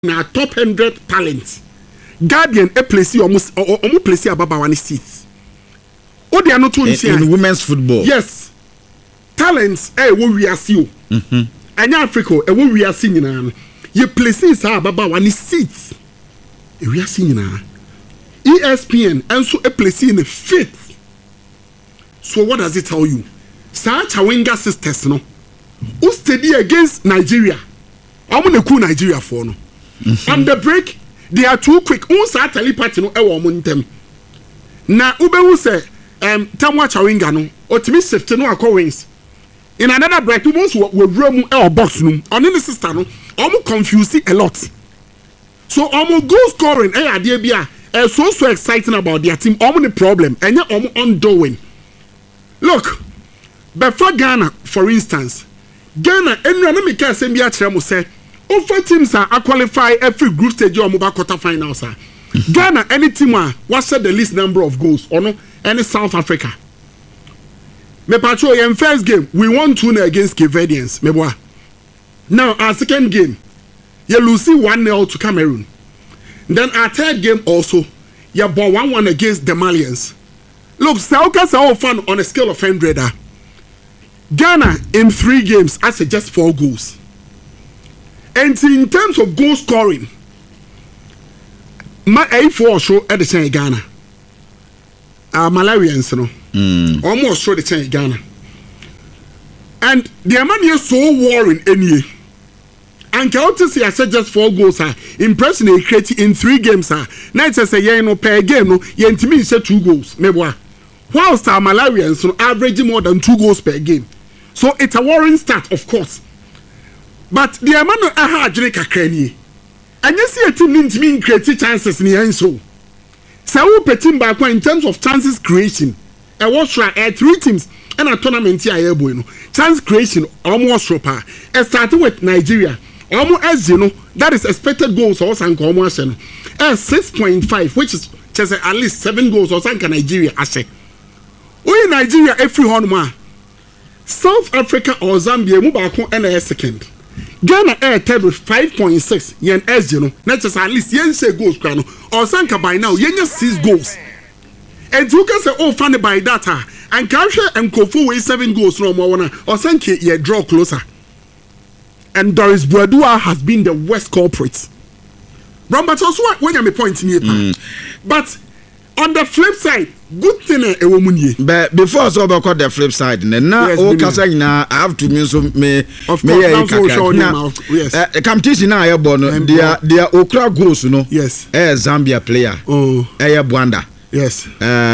na top 100 talents. Guardian place almost place Ababawa ni seats. O they are not in women's football. Yes. Talents wo we are see. Anya Africa wo we are see nyina. Ye places Ababawa ni seats. We are seeing nyina. ESPN also a place in the fifth. So what does it tell you? Sir Chawinga sisters no. Who steady against Nigeria? I'm gonna cool Nigeria for no. On the break, they are too quick. Who say telepathy no ewo montem. Na ube who say Tamwa Chawinga no otimi safety no akọ wings. In another break, we room or box room. On the sister no, I'm confused a lot. So I'm goal scoring idea bia so exciting about their team. I'm the problem and you I'm undoing. Look, before Ghana, for instance, Ghana and me can say me say over teams are qualify every group stage or mobile quarter finals. Ghana, any team what's the least number of goals or no? Any South Africa. Me patrol in first game we won 2-0 against Cape Verdeans. Me boy. Now our second game, you lose 1-0 to Cameroon. Then our third game also, you bought 1-1 against the Malians. Look, Saukas are all fun on a scale of 100. Ghana in 3 games has just 4 goals. And in terms of goal scoring, my A4 show at the same Ghana. Malawians, no, almost show the same Ghana. And the man is so worrying any. And Kautis, I said just 4 goals are impressive creating in 3 games. Now say yeah, no per game, no, to me say 2 goals. Maybe whilst our Malawians so averaging more than 2 goals per game. So it's a worrying start, of course. But the amount of Drake Akani. And you see a team needs me creating chances in the end so. So we put him back in terms of chances creation. I was try 3 teams and a tournament here bueno. Chance creation almost proper. Starting with Nigeria. Almost as you know, that is expected goals or some commotion. 6.5, which is just at least 7 goals or something Nigeria. I say. We Nigeria every one. South Africa or Zambia mubako and a second. Ghana air third with 5.6 yen as you know. Not just at least yen say goals crano or sanka by now yen just 6 goals. And you can say oh funny by data and Kansha and Kofu with 7 goals from one or sanka ye draw closer. And Doris Bradua has been the worst culprit. But also when you point in but on the flip side, good thing a woman. But before so about the flip side, now I have to mean so me. Of course, yes. Competition now I born. They are Okra goals, you know. Yes. Zambia player. Oh. Bwanda. Yes.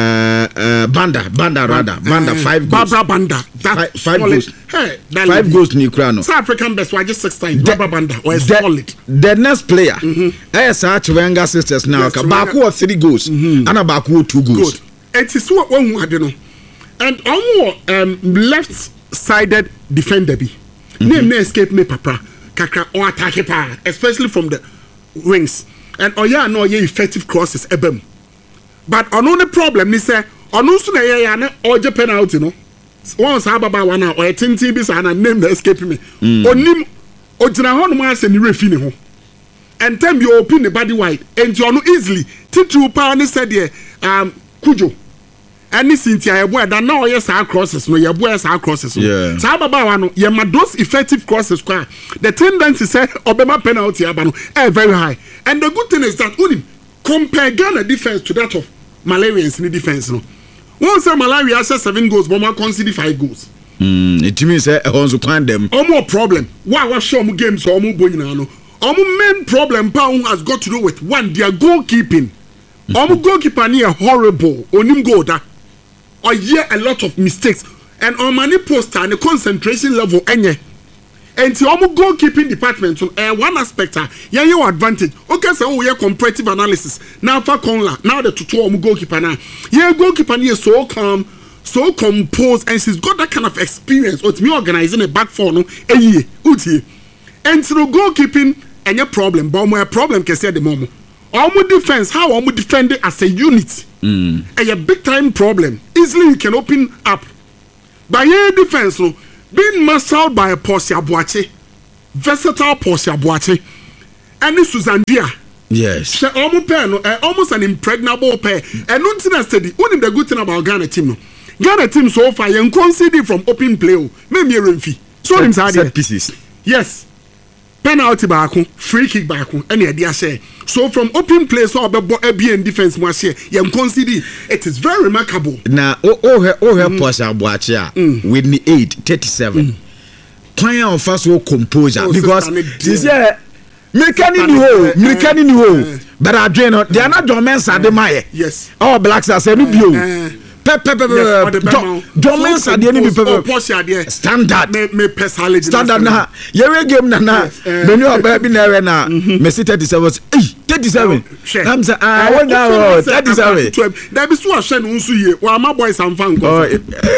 Banda 5 goals. Barbara Banda. 5 goals. Hey, 5 goals in Ukraine. South African best why just 6 times. Barbara Banda or solid. The next player. Such Wenger sisters now. Baku 3 goals. And Baku 2 goals. Good. It is what one I don't know. And almost left-sided defender be. Name escape me papa. Kaka or attack pa, especially from the wings. And no effective crosses ebem. But another problem is say onusu na ye na oje penalty no. Once ababa wana or tintin bi sa na name na escape me. Onim ogina ho no ma se ni refi ne ho. And time you open the body wide and you no easily titu pa ne said there Kujo. And this Cynthia boy that now yes our crosses no your boys our crosses. Yeah. So ababa wana ye ma those effective crosses kwa. The tendency say obema penalty abano very high. And the good thing is that unim compare Ghana defense to that of Malawians in the defense no. Once Malawi has 7 goals, but one conceded 5 goals. It means also find them. More problem. Why show mu games or mu boyina no? Main problem has got to do with one their goalkeeping. Goalkeeper near horrible. Onim go da. Or a lot of mistakes and on many poster and the concentration level enye. And to goalkeeping department on one aspect your advantage. Okay, so we have comparative analysis. Now for Conla, now the tutor goalkeeper now. Yeah, goalkeeper is so calm, so composed, and she's got that kind of experience. Or it's me organizing a back four no a year. And so goalkeeping and your problem, but my problem can say at the moment. Almost defense, how almost defend it as a unit. A big time problem. Easily you can open up. By your defense, being mastered by a Portia Boache, versatile Portia Boache, and Susan Dia. Yes. She almost an impregnable pair. And not steady. Only the good thing about Ghana team. No. Ghana team so far you consider from open play. Maybe a renfi. So him set pieces. Yes. Penalty back, free kick back, any idea say. So from open play so about BN defense was here. You consider it is very remarkable. Now her Pasha Boachia with the 8:37. Playing on first world composure because this year. Mekani ho but adreno they are not dormants at the maye yes all blacks are saying bio dormants at the enemy standard me standard na your game na many of baby na me 37 37 I'm say I want now 37 there be so ahwe no nso ye wa ma boys am fan go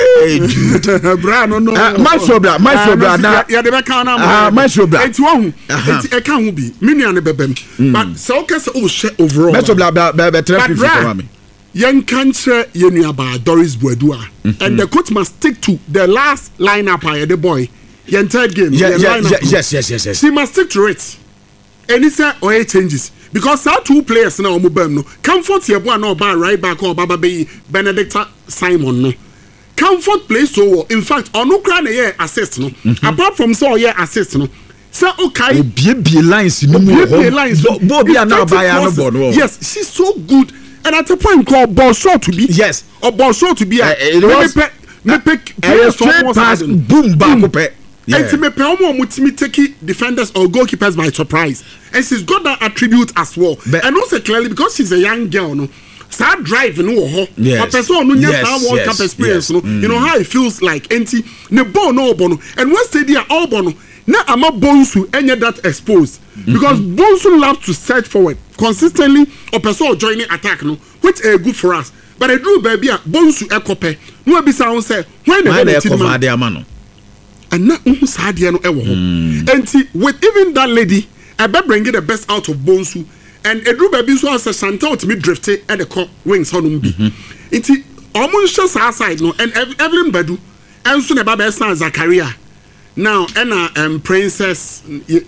bra no my bra na ya de be kan na my bra enti wo hu enti e kan ho bi me nua ne bebem but so okay so share overall my bra be 350 for me yen cancer yenua ba Doris Boadua and the coach must stick to the last lineup by the boy yen third game yes she must stick to it and it's or changes because our two players now mobile no comfort here boy no ba right back or baba be Benedicta Simon no comfort play so well. In fact onu kra na ye assist no apart from so ye assist no so okay be lines no more Bobby and now buy no board yes she's so good. And at a point called ball short to be yes or ball short to be me pick boom back and me take defenders or goalkeepers by surprise and she's got that attribute as well and also clearly because she's a young girl no start driving no yes person no World Cup experience no you know how it feels like anti ne ball no bono and when stadium all bono na ama Bonsu enye that exposed because Bonsu loves to search forward consistently or person joining attack no which is good for us but I drew baby Bonsu ekope no be sound say when the cover the amano and na sadia no ewo ho enti with even that lady I be bringing the best out of Bonsu and Edru baby so as Chantal to me drifted at the wings honum bi enti almost just outside no and Evelyn Badu and so neba be san Zakaria now Princess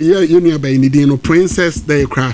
Princess they cry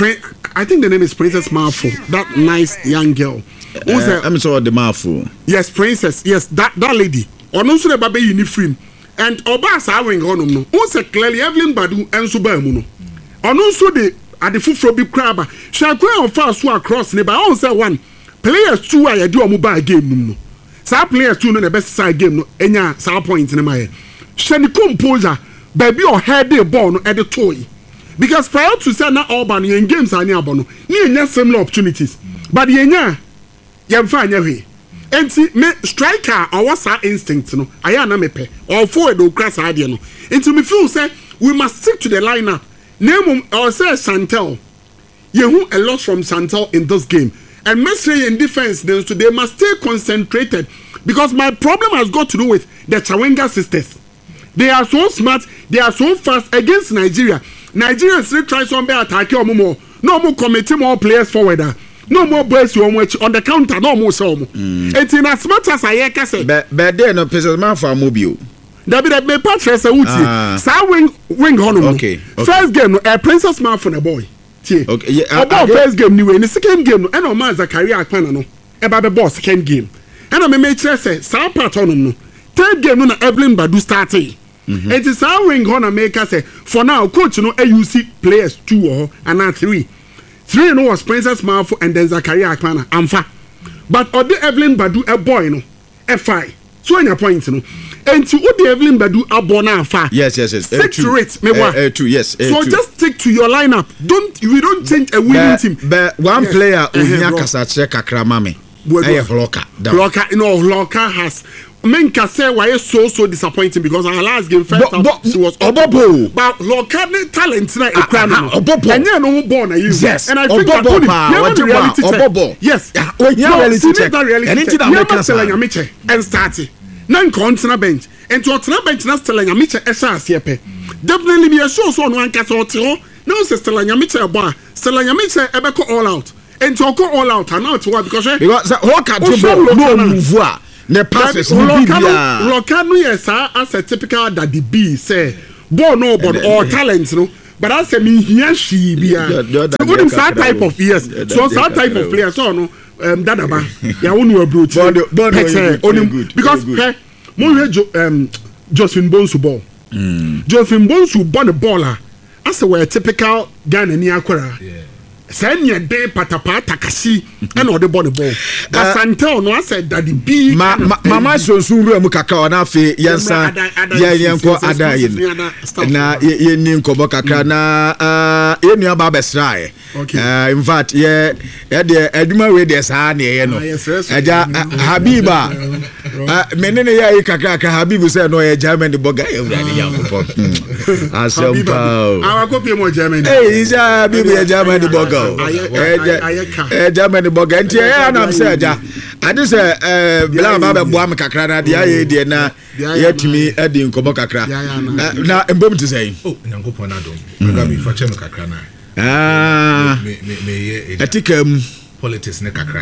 I think the name is Princess Marfo that nice young girl I'm sorry the Marfo yes Princess yes that lady ono so neba be uniform and oba sa wing honum no o say clearly Evelyn Badu enso ba mu no ono so de adefufro bi kraba shakwa on fast so across ne ba on say one players two are do omo ba game no sa players two no na best side game no enya sa point ne ma Shani composer baby or head the ball no at the toy because prior to say na Alban in games are near bono ni similar opportunities but yenya yemfa nya hwe enti me striker or wasa instinct no aya na mepe or forward do cross ade no enti me feel say we must stick to the lineup name or say Chantal yehu a lot from Chantal in this game and Messi in defense then so they must stay concentrated because my problem has got to do with the Chawenga sisters. They are so smart, they are so fast against Nigeria. Nigeria still tries to attack you more. No more committing more players forward. No more boys on the counter, no more so. It's in as much as I can say. But then no pieces man for mobile. David me patches a uti. Sa wing honum. Okay. First game a Princess man for the boy. Okay. Yeah. About first game anyway. In the second game no, and no man Zakaria Akpana no. About the boss second game. And I me say sa part honum no. Third game no Evelyn Badu started. It is our wing gonna make us say for now coach no AUC players 2 or and 3 no was Princess Marfo and then Zakaria Akpana amfa but or the Evelyn Badu a boy no F5 so any point no and to the Evelyn Badu a born amfa yes stick to it me wa 2 yes so just stick to your lineup we don't change a winning team but one player Onya Kasache kakra mame blocker you know blocker has Menka say why so disappointing because our last game first she was Obobo but local talent na ekra Obobo and you know born you yes and I think Obobo Obobo yes reality check and start na nkontina bench and to otena bench na Stella Nyamiche esa asiepe definitely be so no anka so tiro no Stella Nyamiche eba Stella Nyamiche ebeko all out and to go all out and out because how can you no move the passes Locano yes as a typical daddy B say ball no but or talent no but I say me here she be a good type of yes so that type of player so no dadaba ya wonu approach because Josephine Bonsu ball Josephine Bonsu ball the baller as a typical Ghana ni akwara send your day patapa takasi and or the ball but Santel no I said that the big mama so suru mu kakra na fe yensa yenko ada na yenin ko kakra na enu aba besrae in fact ye de aduma we de sa na ye no eja Habiba menene ye kakra ka Habibu say no ye German the boga e urade yankopon asempa our copy mo German isa Habibu ye German the boga German boga nti anam say aja ade say bla ba bo am kakra na de aye de na yetimi adi nkobo kakra na embom ti say nyankopon adom ga bi fa chem kakra na me etikam politics ne kakra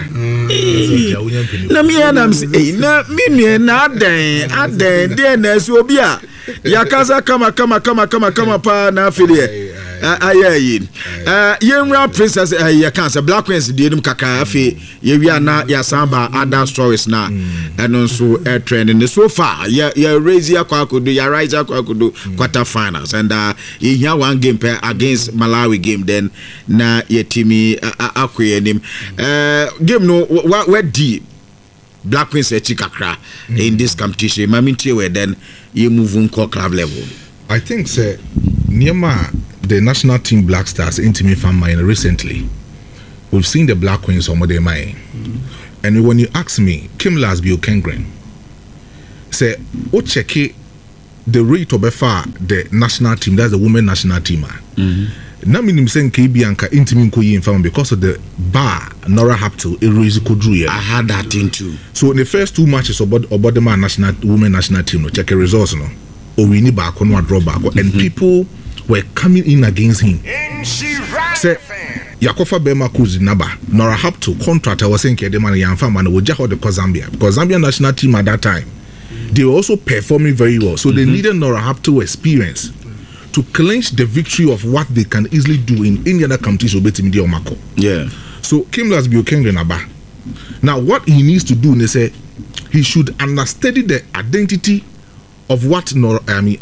na me anam say na me na aden de na so obi a yakasa kama pa na afide ayi yenra princess ya cancer black queens de nim kaka afi ye wi ana ya samba other stories na eno so trend ne so far ya raise ya kwakodo ya rise kwakodo quarter finals and ye here one game pair against Malawi game then na ye timi akoye nim game no where deep black queens kakra in this competition mamintie we then you move on club level. I think say Niema the national team Black Stars intimate fan mine recently. We've seen the Black Queens on their mind. And when you ask me, Kim Lasby Okengren say, "O check the rate of the national team, that's the women national team." Na minim sen KB anka intimate ko yin fan because of the bar Nora Haptel erase kodru. I had that thing too. So in the first two matches about the man national women national team no check the results no. Or we need back on draw back and people were coming in against him. Say Yakofa Bema Kuzi Naba Nora Haptel contract I was saying the man yan fan man would just the Zambia because Zambia national team at that time they were also performing very well, so they needed Nora Haptel experience to clinch the victory of what they can easily do in any other competition. Yeah. So Kim Lasby Okengren Naba. Now what he needs to do is say he should understand the identity of what Nora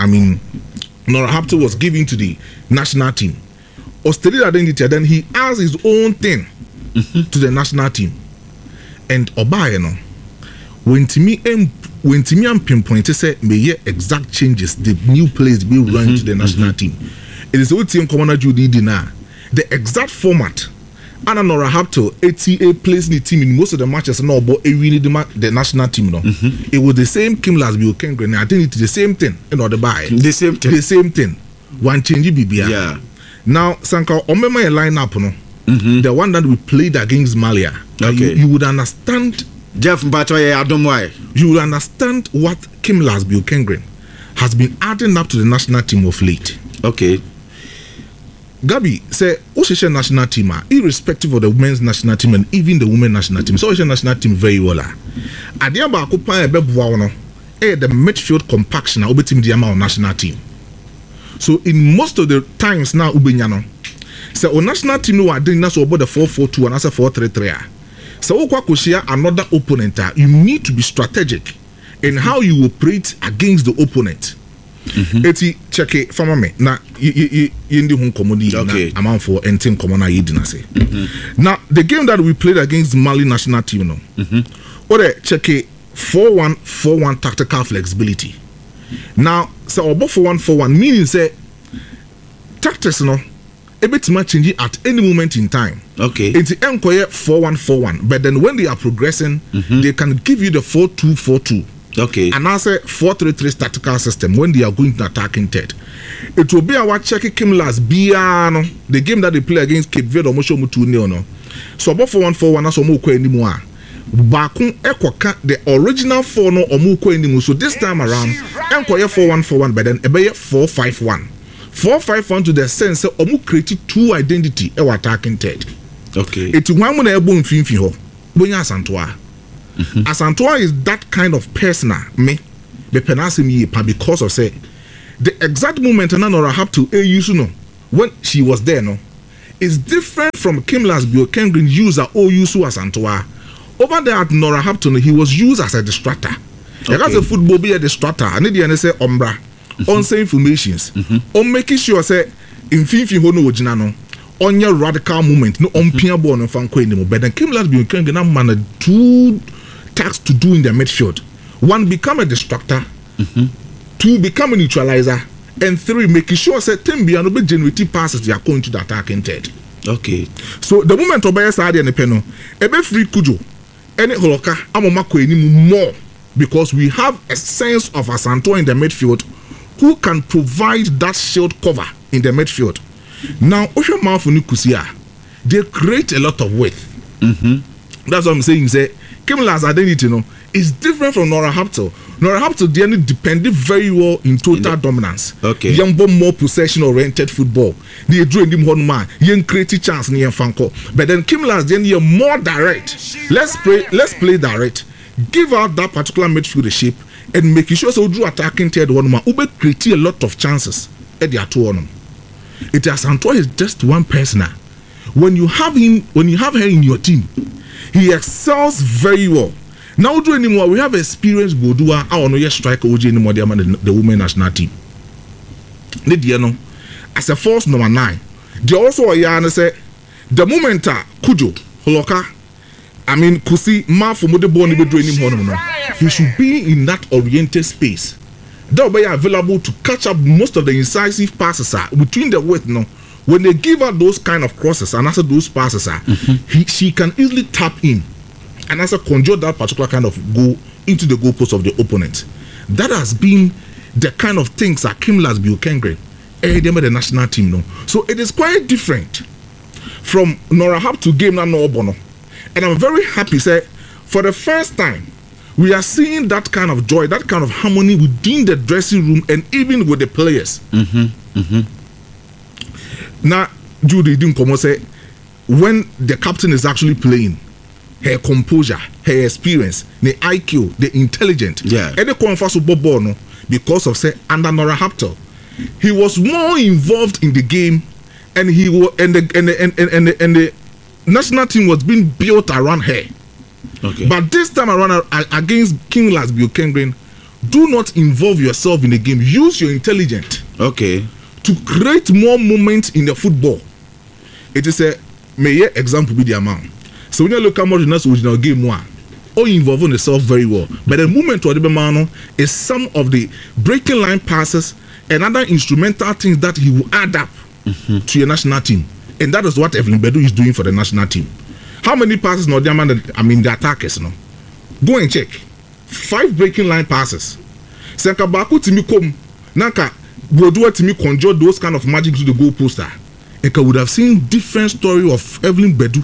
Haptel was giving to the national team. Or study identity, then he adds his own thing to the national team. And Obayeno, when Timmy and pinpoint say may exact changes, the new players be run to the national team. It is what team Commander Judy Dina. The exact format. Anna Nora Haptel, ATA plays the team in most of the matches, no, but really the national team, no. It was the same Kim Lasby Okengren. I think it's the same thing, you know, the same thing. One change BBA. Yeah. Now, Sanka, remember your lineup, no? The one that we played against Malia. Okay. You would understand. Jeff Mbatoye, I don't know why. You will understand what Kim Lasby Okengren has been adding up to the national team of late. Okay. Gabi say Oshisha national team, irrespective of the women's national team and even the women's national team, so Oshisha national team very well. Adiamba occupy the midfield compaction obetim diama national team. So in most of the times now ubenyano, so on national team no are doing so about the 4-4-2 and as a 4-3-3. So Okwakoshia another opponent, you need to be strategic in how you operate against the opponent. Eti check fama me na yindi hun komodi na amount for entin komona yidina say. Now the game that we played against Mali national team no. Ore check 4-1-4-1 tactical flexibility. Now so obo 4-1-4-1 meaning say tactics no a bit much change at any moment in time. Okay. It's enkoye 4-1-4-1, but then when they are progressing, they can give you the 4-2-4-2. Okay. And also 4-3-3 tactical system when they are going to attacking third. It will be our check Kim Lasby the game that they play against Cape Verde or Mosho Mutu no. So about 4-1-4-1 as omo anymore. Bakun ekoka the original 4 no omo anymore. So this time around, enkoye 4-1-4-1, but then ebeye 4-5-1. 4-5-1 to the sense that omo create two identity e attacking third. Okay. It one mo na ebo mfimfi ho. Bonya Asantoa. Asantoa is that kind of person me the penassim ye because of say the exact moment na Nora Haptel use no when she was there, no, is different from Kim Lasbio Kengrin used at OUSU as Antoa. Over there at Nora Hampton, he was used as a distractor. Okay. As a football be a distractor, I need to say umbra, on say informations, on making sure say in Fifi Hono Jinano, on your radical movement, no on Pia Born and Fanko anymore. But then Kim Lasbio Kengrin man two tasks to do in the midfield. One, become a distractor. Two, become a neutralizer. And three, making sure that Tembi and Obe generative passes they are going to the attacking third. Okay. So the moment Obaya side and the penal, Ebe free Kujo, any Holoka, Amomako any more because we have a sense of Asanto in the midfield who can provide that shield cover in the midfield. Now, Osha Mafuni Kusia, they create a lot of width. That's what I'm saying. Say, Kimla's identity, is different from Nora Hampton. Nora Hampton depended very well in total dominance. Okay. Yambo more possession-oriented football. They drew him one man. Young creative chance near Fanko. But then Kimla's then you're more direct. Let's play direct. Give out that particular midfield shape and making sure so drew attacking third one man. Ube create a lot of chances at the two on. It has Antoine is just one person. When you have her in your team, he excels very well. Now do anymore. We have experienced Godua. I want to striker OJ anymore. The women national team. As a force number 9, they also are say the moment Kujo Holoka. I mean Kusi Ma for mode born be doing him. He should be in that oriented space. That will be available to catch up most of the incisive passes between the width. When they give her those kind of crosses and after those passes, she can easily tap in. And as a conjure that particular kind of goal into the goalpost of the opponent. That has been the kind of things that Kim Lasbio Kengren the national team. So it is quite different from Nora Hap to game na no Bono. And I'm very happy say for the first time we are seeing that kind of joy, that kind of harmony within the dressing room and even with the players. Now Judy didn't come say when the captain is actually playing, her composure, her experience, the IQ, the intelligence. And the conference Bobono because of say under Nora Haptel, he was more involved in the game, and he was and the national team was being built around her. Okay. But this time around against Kim Lasbio Kengren, do not involve yourself in the game. Use your intelligence. Okay. To create more moments in the football. It is a may example be the amount. So when you look at more original game one, all involving yourself very well. But the movement to Adebemano is some of the breaking line passes and other instrumental things that he will add up to your national team. And that is what Evelyn Bedu is doing for the national team. How many passes the attackers go and check. 5 breaking line passes. Senkabaku Timikom Naka Bodua Timi conjure those kind of magic to the goal poster. And would have seen different story of Evelyn Bedu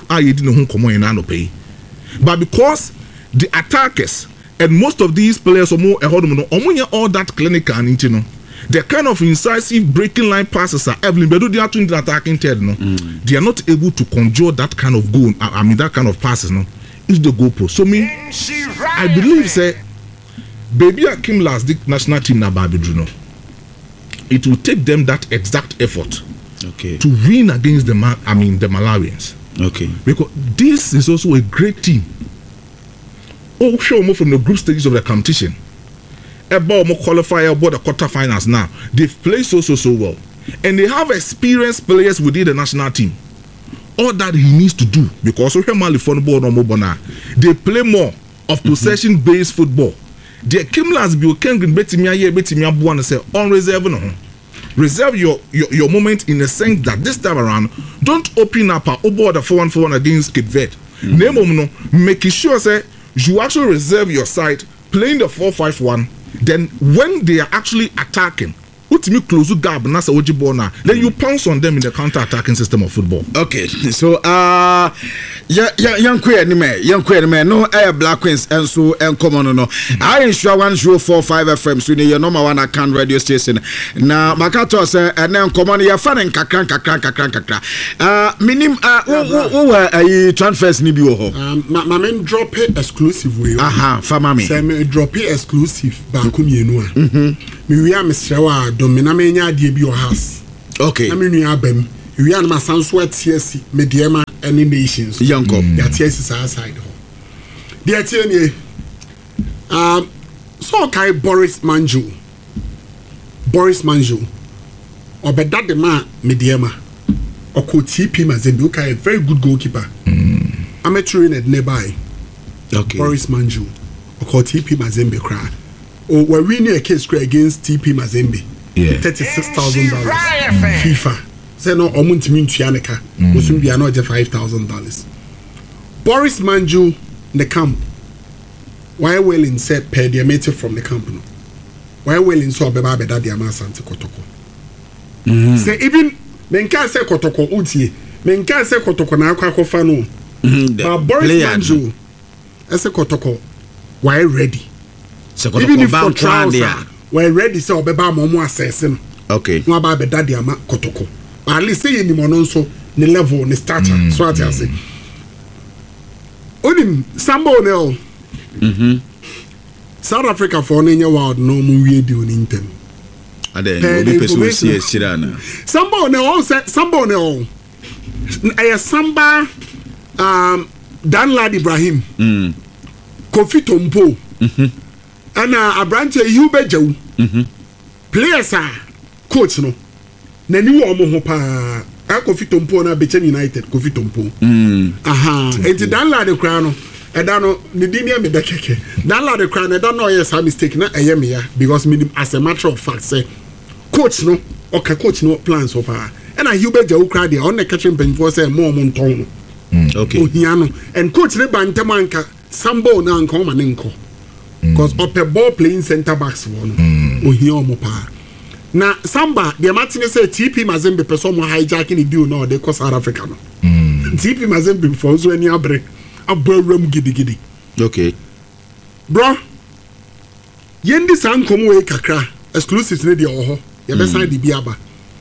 but because the attackers and most of these players are more all that clinical and the kind of incisive breaking line passes are Evelyn Bedu they are doing the attacking third they are not able to conjure that kind of goal. That kind of passes is the goal post. So I believe say baby Kim last national team na Babi Juno. It will take them that exact effort. Okay. To win against the Malawians. Okay. Because this is also a great team. Oh, show more from the group stages of the competition. About more qualifier about the quarterfinals now. They've played so well. And they have experienced players within the national team. All that he needs to do, because they play more of possession-based football. The Kim Lasbio Kengren betimia buana say on reserve no. Reserve your moment in the sense that this time around, don't open up over the 4-1-4-1 against Cape Verde. Making sure say you actually reserve your side, playing the 4-5-1. Then when they are actually attacking, then you pounce on them in the counter-attacking system of football. Okay, so young queer no air Black Queens and so and common no. I ensure 1045 FM so your number one account radio station. Now Makato say and then common your fan and kakran. Minim who transfers ni bi wo ho. My men drop it exclusive way. For mommy. Say me drop it exclusive ba ko mienu a. Me wi am srewa domina menya de bi o house. Okay. Na me nua abam. We are ma sanso atiasi mediema any nations. Yanko. Ya atiasi sa side ho. The atiani so kai Boris Manju. Obeda de ma mediema. Oko TP Mazembe okay, a very good goalkeeper. I'm trained nearby. Okay. Boris Manju. Oko TP Mazembe cry. Oh, we're winning a case against TP Mazembe. Yeah. $36,000. FIFA. Say no omuntimi ntuaneka. Osum bia no je $5,000. Boris Manju the camp. Why willing said per diameter from the camp no. Why willing so beba beda dia ma Asante Kotoko. Say even menka say Kotoko utie. Menka say Kotoko na akwa kofa no. But Boris Manju as a Kotoko why ready? Even if for trials we're ready say obeba mo assess no. Okay. No aba beda dia ma Kotoko. At least say ni mo no so ni level ni starter. So I say. Onim Sambo no. South Africa for any world no mu wie di oni ntem. Ade obi person see esira na. Sambo no I Samba Danlad Ibrahim. Kofi Tompo. Ana Abrante Hube Jew. Players are coach no. Nani wo mo ho pa. Kofi Tompo na Bechen United Kofi Tompo. Aha. Enti Danlad kra no. Edano nidinia me bekeke. Danlad kra na edano yes a mistake na eyem ya because me as a matter of fact say coach no okay coach no plans so far. And I Hube Jew kra dey on the catching pen for say more monton. Okay. Ohiano and coach ne bantemanka Sambo na nko ma ne nko. Because upper ball playing center backs one. Ohio mo pa. Na Samba the Martin say TP Mazembe person mo hijacking the deal no they cause South Africa no. TP Mazembe for so any abre abram gidi. Okay. Bro. Yendi san komo we kakra exclusive ne dey oho. Ye be sign the biaba.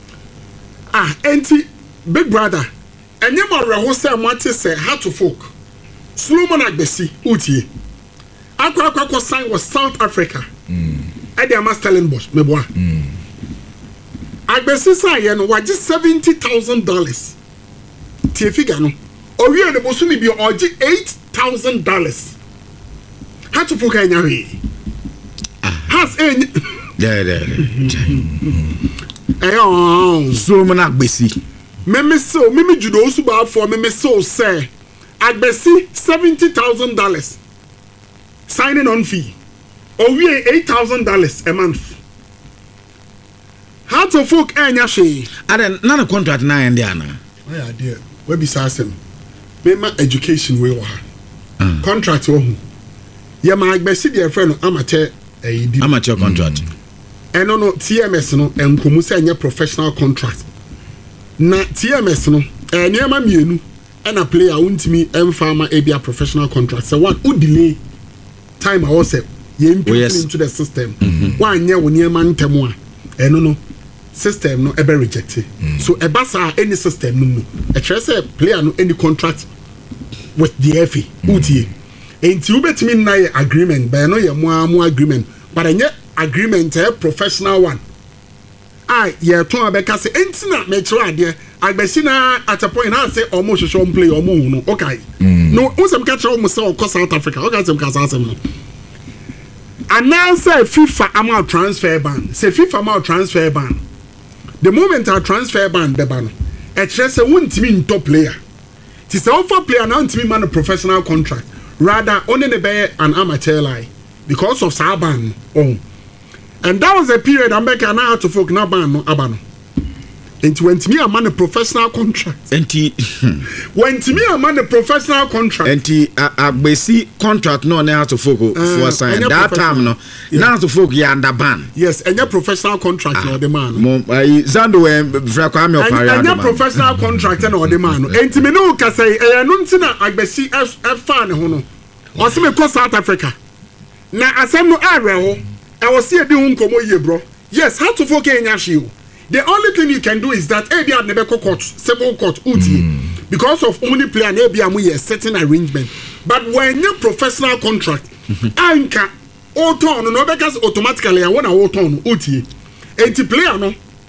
Enti big brother. Enye mo reho say mate say how to folk. Solomon Agbesi utie. Akwa sign was South Africa. Ade ama Stellenbosch meboa. Agbesi sign ye no waji $70,000. Tie figure no. Owie ne bosu ni bi oji $8,000. How to folk anya we. Has any Solomon Agbesi. Meme judo suba for meme so say Agbesi $70,000 signing on fee. Owie $8,000 a month. How to folk enya she? Ade na contract na end ana. Why idea? We be sasem. Mema education we wa. Contract wo hu. Ye ma Agbesi de friend amateur amateur contract. Eno no TMS no enkomu say enya professional contract. Na TMS no niema mienu na player untimi emfama ebia professional contract so what would delay time I was ye implement into the system one year when niema ntemu a eno no system no ebe rejected so eba sa any system no e kire say player no any contract with the FA utie enti ubetimi na agreement but no ye mo agreement but enye agreement professional one. Yeah, to abeka say entina me try ade Agbesi na at a point I say almost show play omo no okay no usem catch almost say ko South Africa okay some kasa asem no and now say FIFA amount transfer ban say FIFA amount transfer ban the moment our transfer ban be ban e kire say wontimi nto player ti say offer player na wontimi man a professional contract rather only the be an amateur lie because of Saban and that was a period I'm back now to folk na ban no abano. And went me a man a professional contract. Went me a man a professional contract. Agbesi contract no na to folk for sign that time no. Now to folk ya under ban. Yes, and your professional contract no the man. Zando Frako am your party. And your professional contract no the man. And me no ka say no ntina Agbesi e fa ne ho no. O se me ko South Africa. Na asem no are ho. I was here doing komo ye bro. Yes, how to folk enya shiu. The only thing you can do is that ebi at nebeko court, civil court uti because of only player and ebi amu ye certain arrangement. But when you professional contract, anka auto no because automatically I want a auto uti. Enti player no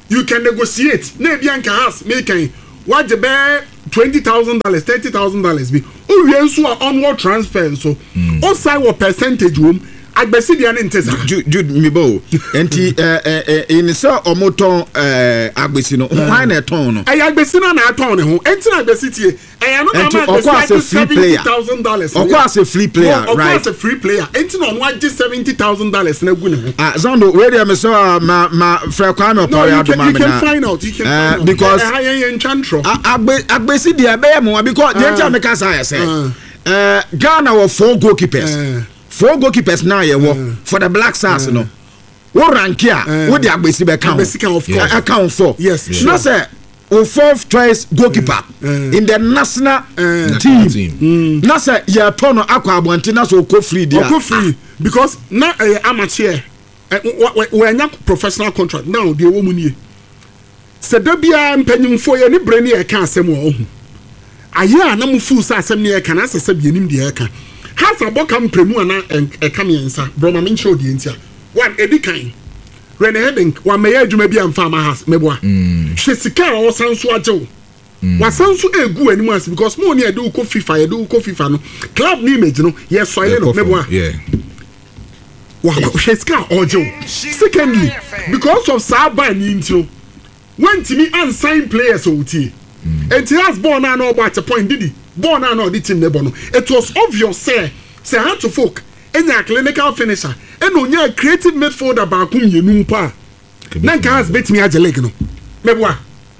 you can negotiate na ebi anka house making what the bear $20,000 $30,000 bi o wie nso a onward transfer so o sign what percentage wom agbesi dia ne ntesa Jude mibo enti in so omoton agbesi no why na ton no agbesi na aton ne ho enti na agbesi tie no na agbesi $70,000 of course a free player right of course a free player enti no wan $70,000 na gu ne ho Zondo where me so ma fra kwa me opori adoma me na you can find out because agbesi dia be mo because the enti make us say Ghana were 4 goalkeepers 4 goalkeepers now for the Black Stars no wo rank here wo the agbesi be count account for yes no say o 4th choice goalkeeper in the national team no say ya turn akwa abonti na so ko free there ko free because na amateur we nya professional contract now dey wo mu nie se da bia mpanyimfo ye ni brani e ka asem wo hu aye na mu fu sa asem ne e ka na asese bienim de e ka has a book and premu na e come yensa broma me show di entia one edikan Rene Heading one may adwuma bi amfa ma has meboa hwesika o sanso agyew wasanso egu animu as because mo ne e do ko FIFA no club ni image no yes soile no meboa wa hwesika ogyew secondly because of Saba ni ntio when timi unsigned players oti and he has born and all but a point did he born and all the team no it was obvious say how to folk enya clinical finisher and onya creative midfielder ba kum yenu pa na ka has bet me ajeleg no meboa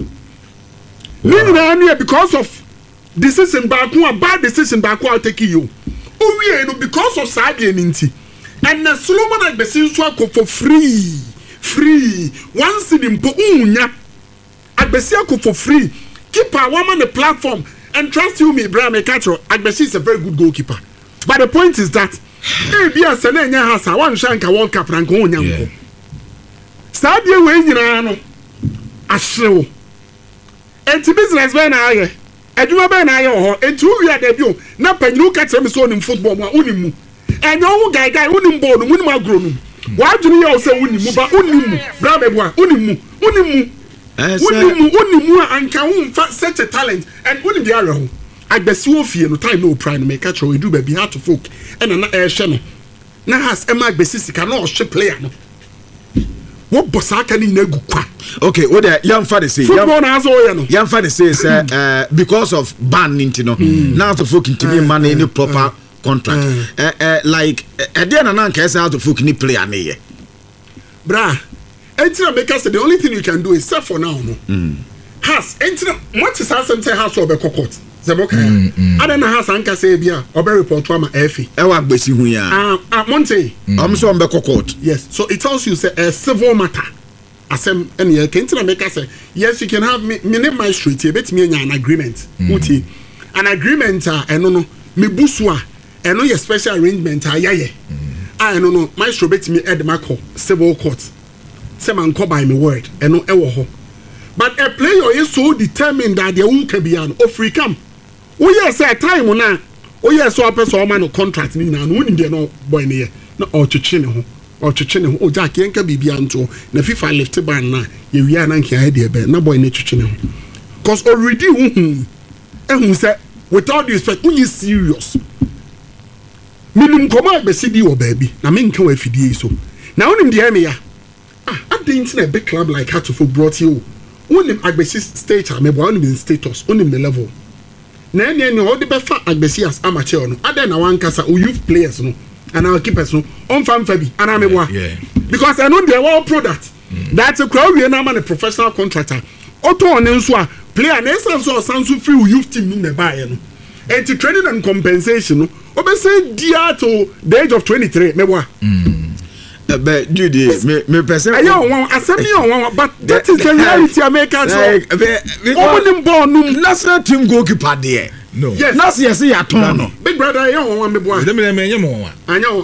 ni because of decision ba kum a bad decision ba kum take you owie no because of Sadia ninti and na Solomon Agbesi so akọ for free once the mpo unya Agbesi akọ for free keeper woman the platform and trust you me Brian Mekacho Agbesi is a very good goalkeeper but the point is that be a senenya hasa one shanka World Cup rank onya nko Sadia we nyina no ahrewo enti business be na aye adwuma be na aye ho enti wi ada bi o na panyiru ka tell me so nim football mu unimu enyo wo guy unim ball mu nim agro no wa adwunu ye o se unimu ba unimu Brian Meboa unimu unimu anka won such a talent and unim the area ho Agbesi wo fie no time no pride make catch we do baby hard to folk and na hwe no na has Emma Agbesi sika no hwe player no wo bossa aka ni na gu kwa okay what the young father say football na so ye no young father say because of ban ninti no now to folk into be man any proper contract like there na nka say how to folk ni player na ye bra entina make us the only thing you can do is sell for now no has entina what is has say has obe court Zemoka adana has anka say bia obe report to ama efi e wa Agbesi hu ya Monte so obe court yes so it tells you say a civil matter asem ene ye entina make us say yes you can have me name my street e betimi anya an agreement uti an agreement eno no me busu a eno ye special arrangement ayaye eno no my street betimi edmako civil court say man call by me word eno ewo ho but a player is so determined that they won't be an free camp. Oh yes, a time na. Oh yes, so a person man no contract ni na no ndi no boy ne ye. Na o twetwe ne ho. O Jack yenka bibia nto na FIFA left ban na ye wi ana nkia he de be na boy ne twetwe ne ho. Cause already ehun say without the respect when you serious. Minim koma Agbesi di wo baabi na me nka wa fidie so. Na onim de me ya. I think in a big club like Hatofo brought you. Unim Agbesi stage maybe one in status, unim the level. Nani all the befa Agbesi as amateur no. Other na one kasa youth players no, and our keepers no. On fan fabi, and I'm because I know they are all product. That's a crowd we are now a professional contractor. Auto on ensua player nesa so sansu free youth team in the buy no. And to training and compensation no. Obese dear to the age of 23 meboa. But Judy, me person. I don't want assembly on, but that is the reality America. Opening ball, national team goalkeeper there. No. Yes. Nasi yesi ya tono. Big brother, I don't want me boy. Let me mo. I know.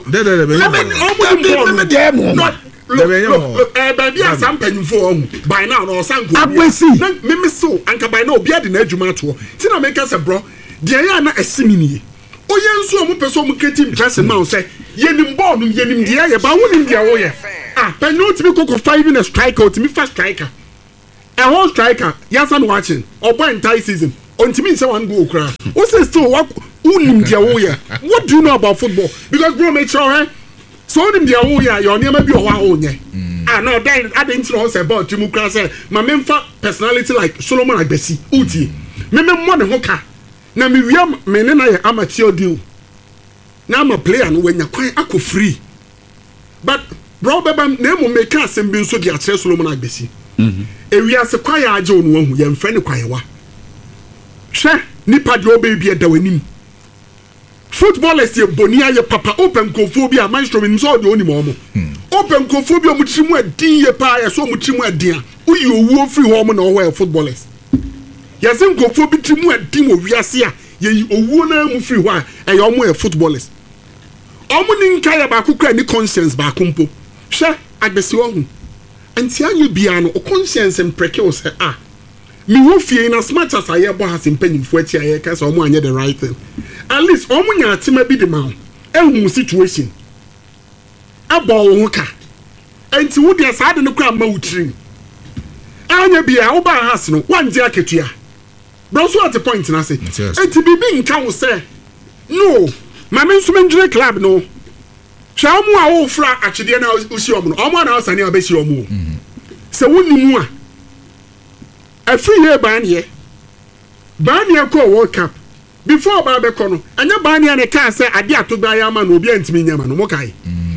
Baby, I'm something for by now or some Agbesi. Me so anka by now be at the edjuma to. Tina make us a bro. Dia na esimini. Oye nso mo person mo creative dress man say yenim ball no yenim dia ye ba wonim dia wo ye penalty me koko 5 in a striker to me first striker a whole striker yasan watching or boy entire season until me someone go cry who say still what unim dia wo ya what do you know about football because bro make sure so unim dia wo ya your name be o wa onye no then I didn't know about timu cry say my memfa personality like Solomon Agbesi uti me mo ne ho ka na me wiam me ne na amateur deal na am a player no when yakwan akọ free but bro beba na mo make asem bi nso dia kire Solomon Agbesi ewiase kwaya age onu ahu ye mfre ne kwayewa hwe nipa de obebi eda wanim footballers ye bonia ye papa open kophobia maestro min so de oni mo open kophobia mu trimu adin ye pa ye so mu trimu adin uyi owu free ho mo na ho footballers ye sem kophobia trimu adin mo wiase a ye owu na mu free ho a e yo mo footballers omu ni nka ye ba kokra ni conscience ba kompo hwe Agbesi wo hu anti anye bia no conscience mpreke o say me wo fie na smart as aye bo has mpanyimfo achi aye ka say omo anye the right thing at least omo nya atima bi de ma ehun situation abo wo ka anti wo de sa de no kra ma wutrim anye bia wo ba has no wanje aketua bro so at the point na say anti bibi nka wo say no ma me nso menjire club no Shamu a wo fra achide na usi omo no omo na osane abeshi omo se wonimu a afri ye ban ye ko World Cup before ba be ko no anya ban ye ne ka se ade atogba ya ma no obi antimi nyama no mo kai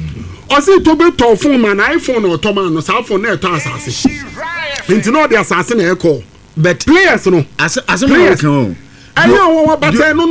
o se to be to phone man iPhone no to man no sa phone na to asase nti no de asase na e ko but players no as players no ayo wo bata no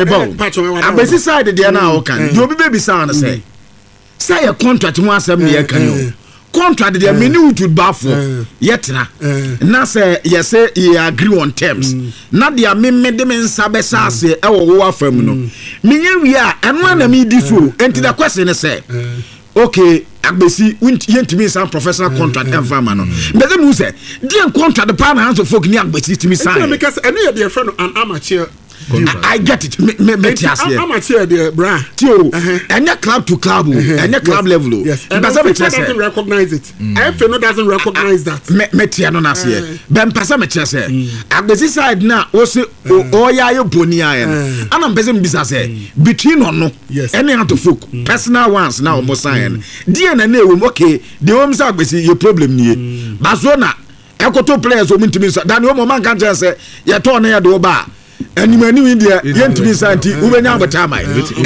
Agbesi side de na o kan do obi baby sound say your contract mu asem ne kan yo contract de me ni to bafo yetra na say yes you agree on terms na de me de me nsa be sase e wo afam no me nya wi a eno na me di so enti the question is say okay Agbesi yentimi sign professional contract environment no mbeze mu say the contract the pan hands of folk ni Agbesi timi sign because eno ye de friend an amateur I get it. I'm a chair there, bra. Tio, and club to club, and club level. Yes, and doesn't recognize it. FNO doesn't recognize that. Metiano Nasia. Ben Pasamacha said, Agbesi side now, also, Oya Bonia, and I'm present business between or no, yes, any out of folk, personal ones now, Mosayan. Dear and name, okay, the homes are Agbesi, your problem near Bazona. Ekoto players will mean to me, that no man can just say, you're torn near the bar. And you many India, yentimi santi, ubenya batama.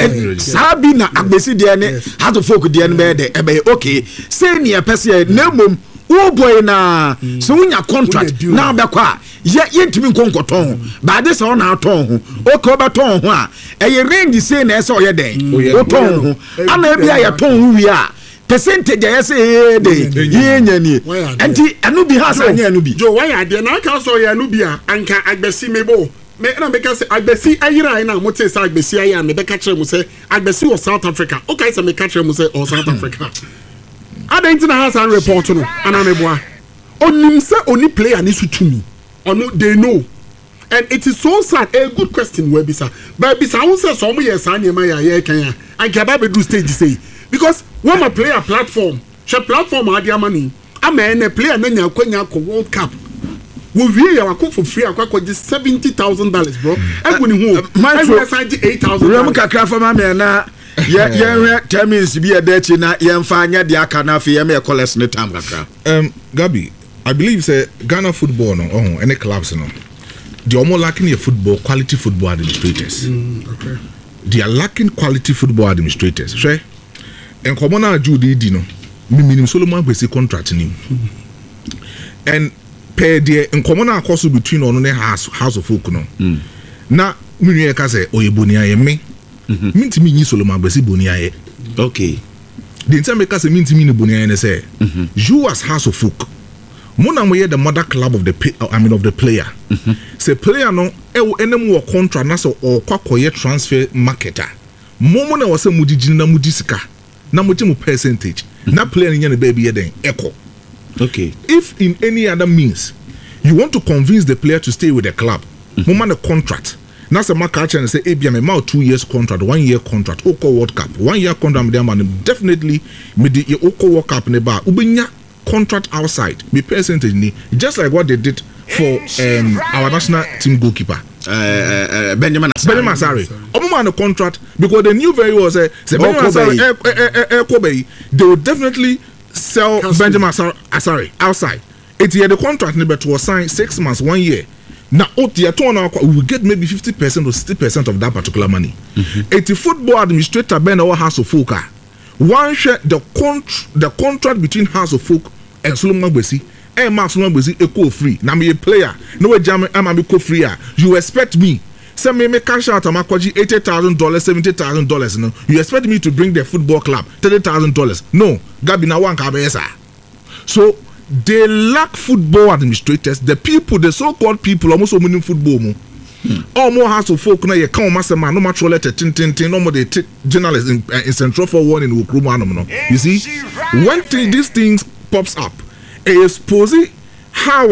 Sabi na Agbesi de ne, how to folk de ne be ebe okay. Say near pese na mum, wo boy na so unya contract na be kwa. Yentimi nkonkoton. Ba de se ona aton ho. Okay obaton ho a. Eye range say na ese oye den. Oton ho. Ana bia ya ton ho wi a. Percentage I say de nyani enti anu bi ha sa nya anu bi jo why ade na ka so ya anu bi a anka Agbesi mebo me na be ka say Agbesi ayira na mo te say Agbesi ayi me be ka kire mo say Agbesi was South Africa okay say me ka kire mo say or South Africa adenti na ha sa report no ana me boa onim say oni player ni su tumi ono they know and it is so sad a good question we be sir but be say won say so mo yes an ma ya kan ya anka ba be do stage say because when my player platform, she platform adia money. I'm a player na nya kwanya ko World Cup. We ya wako for free akwa just $70,000, bro. Eguni ho. I will sign $8,000. Rem kakra for ma me na ye terms bi e dachi na ye mfa anya de aka na fe ye me collect ne time kakra. Gabi, I believe say Ghana football no any clubs no. They are more lacking your football quality football administrators. Okay. They are lacking quality football administrators. Sure. And common Judy Dino, minimum Solomon Agbesi contract nim. And per the in common course between on the house of folk no. Na Munia Kase or Bonia me. Mean to me Solomon Agbesi Bonia. Okay. The entire make us mean to me Bonia and say, you as house of folk. Mona we the mother club of the player. Say player no enemu or contract na so or kwakoye transfer marketer. Momo na wase mudi jina mudi sika. Na much percentage. Na player in baby then echo. Okay. If in any other means you want to convince the player to stay with the club, moment a contract. Na se makacha and say, "Ebia me 2 years contract, 1 year contract, Oko World Cup, 1 year contract." Definitely, me the Oko World Cup ne ba ubenya contract outside, be percentage ni, just like what they did for our national team goalkeeper. Benjamin Asare. On the contract because they knew very well say Benjamin Asare they would definitely sell Benjamin Asare outside. It's the contract was signed 6 months, 1 year. Now, we will get maybe 50% or 60% of that particular money. It's the football administrator Ben our House of Folk. One share the contract between House of Folk and Solomon Besi. And Mark Solomon Besi equal free. Now me a player. No jam I'm a free. You expect me? Send me cash out of my $80,000, $70,000. No, you expect me to bring the football club $30,000? No, Gabi na one kabesa. So. They lack football administrators. The people, the so-called people, almost winning football. All more House of Folk na ye come master man. No much letter tin. No more they take journalists in Central for one in Ukruma. You see, when these things pops up, expose how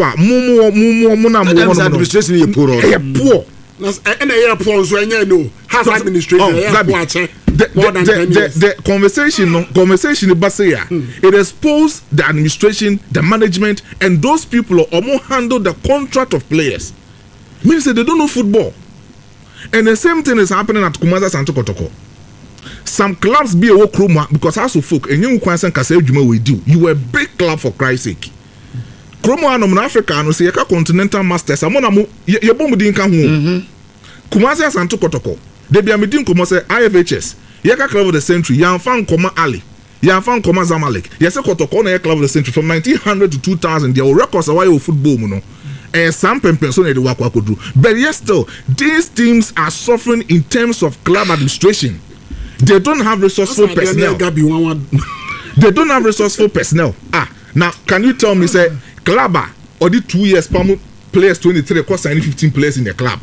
mumu administration is poor. And a year poor so no has administration. The conversation it exposed the administration, the management, and those people who more handle the contract of players. Means that they don't know football. And the same thing is happening at Kumasi Santo Kotoko. Some clubs be a work room because House of Folk and you we do. You were a big club for Christ's sake. Kromo anom na Africa no say yaka Continental Masters amona mo ye bom din ka ho. Kumasi Santo Kotoko. They be amedin komo say IFHS. Yaka club of the century. Yanfan Koma Ali. Yanfan Koma Zamalek. Yese Kotoko na club of the century from 1900 to 2000. Their records are why football mo no. Some person they work do. But yes, still these teams are suffering in terms of club administration. They don't have resourceful personnel. They don't have resourceful personnel. Now can you tell me say club or the 2 years players 23 cost 15 players in the club?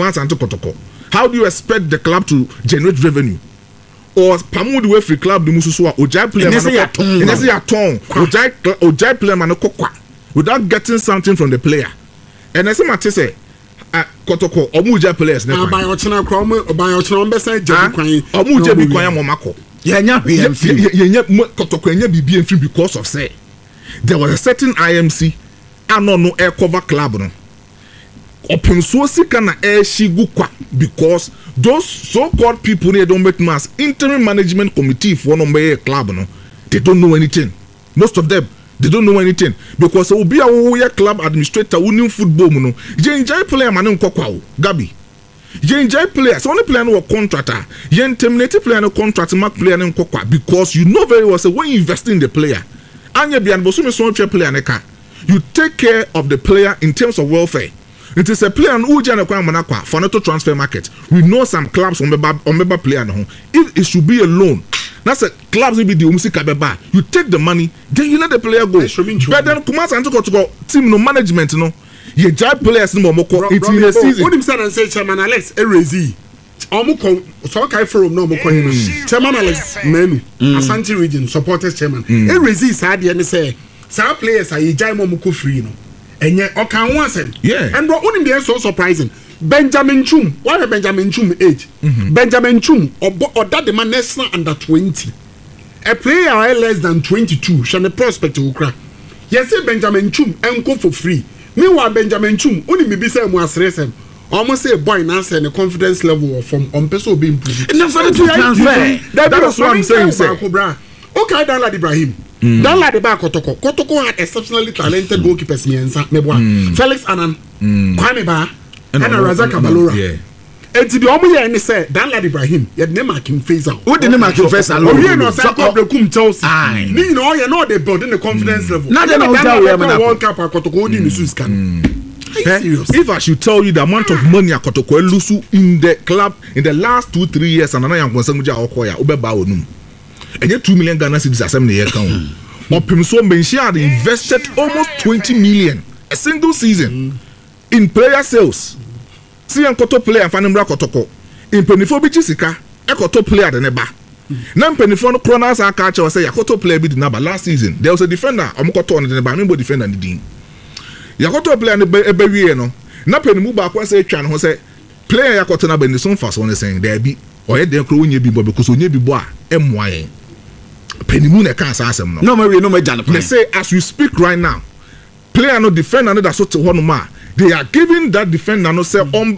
How do you expect the club to generate revenue? Or Pamu the way free club the Mususua Ojai player Ojai player manokokwa without getting something from the player. And as I say Kotoko Omuja players by Ochina Chrome by Ochina Bessa Omuja Bikoya Momako. Kotoko be free because of say there was a certain IMC and no air cover club no. Open source kana air shigukwa because those so-called people they don't make mass interim management committee for no club no. They don't know anything. Most of them they don't know anything because will be a club administrator who knew football no. Je enjoy player man nkokwa Gabi. Je enjoy players only player no contractor. Je terminate player no contract mark player no nkokwa because you know very well say when you invest in the player anya bian bosume so player neka you take care of the player in terms of welfare. It is a player who jana kwa manakwa for not to transfer market. We know some clubs on member player no. If it should be a loan. That's a clubs will be the umsika beba. You take the money, then you let the player go. But then Kumasi and to team no management no. You drive players no more. It's in the season. What him said and say Chairman Alex Erezi. Omuko so kai from no moko him. Chairman Alex Menu Asante region supporters chairman. Erezi said and say some players are jai momuko free no. Enye okan ho asem. Yeah. And what only be so surprising. Benjamin Chum, what Benjamin Chum age? Benjamin Chum or that the man national under 20. A player less than 22 shall the prospect to cry. Yes, say Benjamin Chum and go for free. Meanwhile, Benjamin Chum only maybe say was resem. Almost say a boy now and the confidence level from on peso being improved. Enough for the transfer. That's what I'm saying. Okay, Danlad Ibrahim. Danlad Kotoko. Kotoko had exceptionally talented goalkeepers. Felix Anan, Kwame Ba. And Razak Balora. Yeah. And to the Omuya and say, Danlad Ibrahim, you had never him face out. What did name face out? Oh, you know, some of the Kum Chelsea. You know, they build in the confidence level. Not then I'll World Cup at Kotoko in the Suscan. If I should tell you the amount of money at Kotoko Lusu in the club in the last 2-3 years, and I am concerned with Okoya, Ubebaunum. And yet 2 million Ghana cedis assembly account. Opimso Benchia invested almost 20 million a single season in player sales. See an koto player and Fanimra Kotoko. In Penifo Bichisika, a koto player than a bar. Nan Penifon Kronas are catcher say a koto player bid number last season. There was a defender, Omokoto and the Bamimbo defender and the Dean. Yakoto player and the Beriano. Napen Muba was a chan who said, player Yakotana Benison fast one saying there be or yet they're crowing you because when you be boy, MY. Penimu na kan sa asem no. No me jan. Me say as we speak right now, player no defender no that so to honoma. They are giving that defender no say on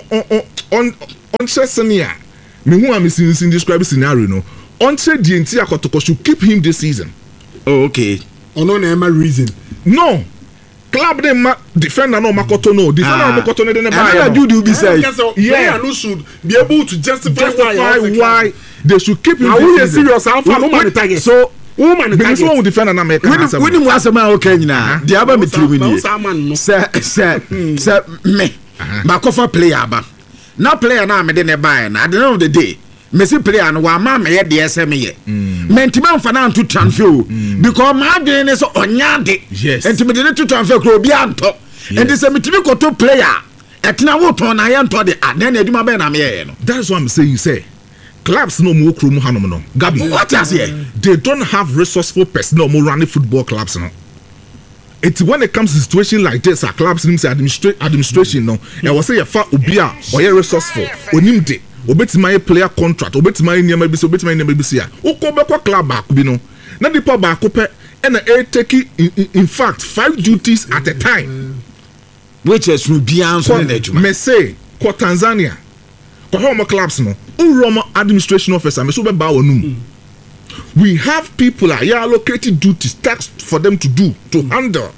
senior. Me who am in describe scenario no. On say the entire Kotoko should keep him this season. Oh, okay. No reason. No. Club dem defender no Makoto no. Defender no Makoto no dey buy. I do be say. Yeah, no should be able to justify why they should keep him. Are we serious? Alpha no man target. So woman because one defender na make answer. We mu asema okay nyina. The aba metiri we ni. Say me. Ba kofa player ba. Na player na me dey ne buy na at the end of the day. Messi player no wa ma me ye de SM ye. Mentima mfa na to transfer because my dey ne so onyade. Yes. Enti me dey to transfer kro bi anto. Enti se metimi koto player. Etna wo ton na ye nto de aden na aduma be na me ye no. That's what I'm saying say. Clubs no more krom hanom no. Gabi. What is here? They don't have resourceful personnel more running football clubs no. It's when it comes to situation like this, our clubs need to administration no. I was say you fa obi a or you resourceful. Onim de. Obetima player contract. Obetima nyama bi so obetima nyama bi sia. Ukobekwa club back bi no. Na dipa back pe and take in fact 5 duties at a time. Which is Rubian so na me say ko Tanzania. Ko home clubs no. Uroma administration officer me so be ba wonum. We have people are allocated duties tasks for them to do to handle.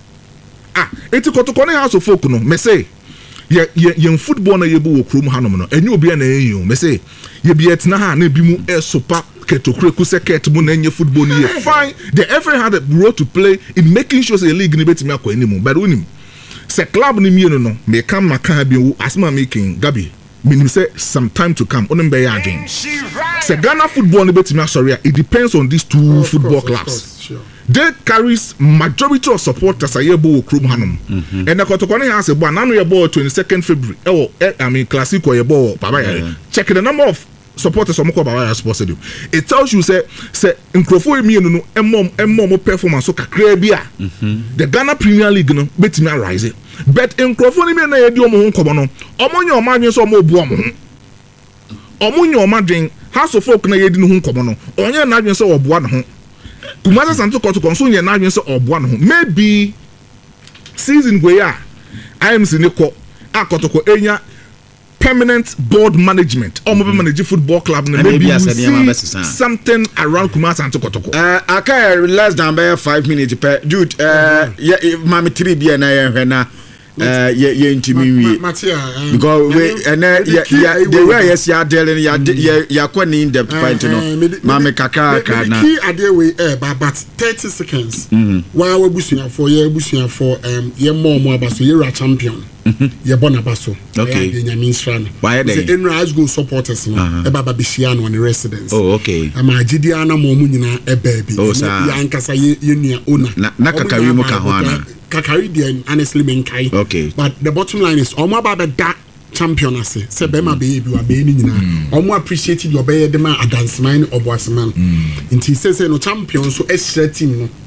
Eti kotokone house of folk no me say ye football na yebu wo krom hanom no enye obi na enyo me say ye bi etna ha na bi mu esopa ketokreku seket mu na enye football ni ye fine they ever had a role to play in making sure the league ni betimi akọ enimu but unim se club ni mienu no me kam maka bi wo asma making Gabi meaning say some time to come onim be ya adwen se Ghana football ni betimi asori it depends on these two football clubs. Sure. They carries majority of supporters ayebo krom hanum and the kotokone has a boy nanu yebo 22nd February I mean classico yebo baba ya check the number of supporters omko baba ya sports stadium it tells you say nkrofo emienu no emmo performance so kakra bia the Ghana Premier League no betimi arise but nkrofo ni me na yedi omo nkomo no omonye omadwen so omo obu omo omonye omadwen house of folk na yedi no nkomo no onye na adwen so oboa no ho Kumasa Santo Kotoko so ye na adwen so oboa no ho maybe season go ya IMC ne ko akotoko enya permanent board management or mobile manage football club maybe something around Kumasa Santo Kotoko aka less than 5 minutes per dude mama 3 bia na ye hwena ye intimi because we and the way yes ya dealing ya kwani in depth point no mama kaka na key ade we but 30 seconds wa we busuya for ye mo abaso ye ra champion ye bona baso okay ye nyame nsra no why they Enra go supporters no e baba bishia no on residence oh okay ama agidi ana mo mu nyina e baabi ya ankasa ye nua owner na kakari mu ka ho ana kakari dey honestly menkai okay but the bottom line is omo baba da champion ase se be ma be bi wa be ni nyina omo appreciate your be de ma adansman oboasman nti se no champion so extra team no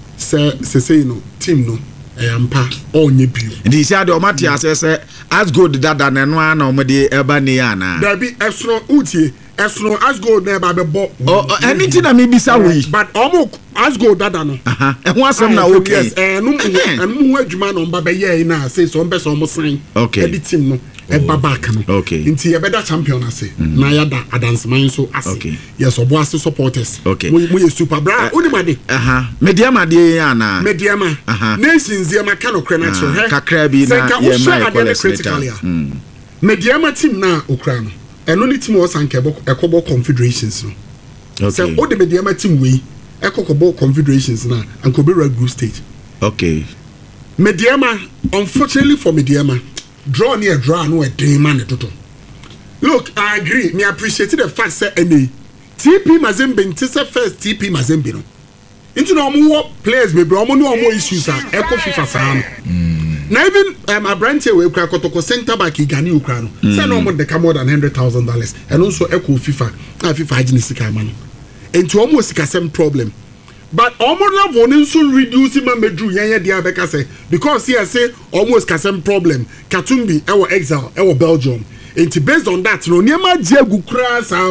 se no team no ampa onye bio ndi isi ade omati asese as good dada na no ana omde eba ni ana there be extra utie extra as good na eba be bo anything na me bisa we but omo as good dada no ehun asem na okay yes enu adwuma no mba be ye na say so mbe so mo sign okay team no eba back no okay nti ye beda champion ase na ya da adansman so ase yes obo ase supporters mo ye super bra unimade mediama de ana mediama nations ye maka no credential kakra bi na ye ma critically mediama team na okra no eno ni team was anke ekobo confederations no okay so o de mediama team we ekobo confederations na anko be group stage okay mediama unfortunately for mediama draw near draw no a day man toto. Look, I agree. Me appreciate the fact that any TP Mazembe ntise first TP Mazembe no. Into no more players be bro no more issues are echo FIFA sam. Now even a branch we kra kotoko center back Igani ukra no. Say no more the more than $100,000 and also echo FIFA. FIFA agency ka man. Into almost the same problem. But almost level nso reduce ma medru yan dia beka say because here say almost ka same problem Katumbi e exile e Belgium and based on that no niema je agukura sao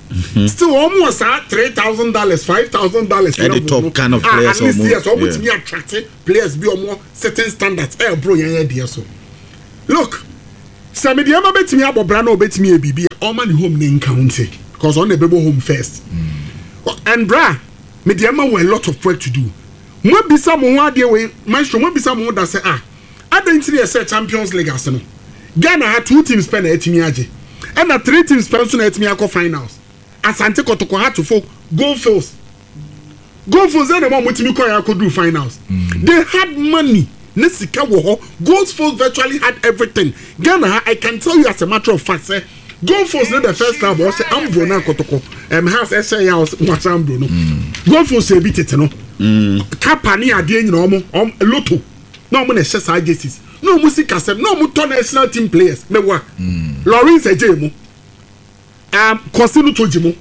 Still almost $3,000, $5,000. Any top kind of players. At least yes, almost me attracting players be on more certain standards. Bro, yeah, so. Look, some of the other bet me about Brano bet me a BB. All man home in county because on the baby home first. And bra, me the were a lot of work to do. Mo be someone one day way, maestro. Mo be someone that say I didn't see a Champions League Arsenal. Ghana had 2 teams spend at me and 3 teams spend at me finals. Asante Kotoko had to folk Goldfields. Goldfields then the one with me could do finals. They had money. Nesika woho. Goldfields virtually had everything. Ghana, I can tell you as a matter of fact, say Goldfields not the first time was say Ambro na Kotoko. House SA house was Ambro no. Goldfields say beat it no. Kapani ade you know Lotto. No mo na share agencies. No music asem. No mo turn national team players. Me wa. Lawrence Ejemo. Kosinu Tojimo.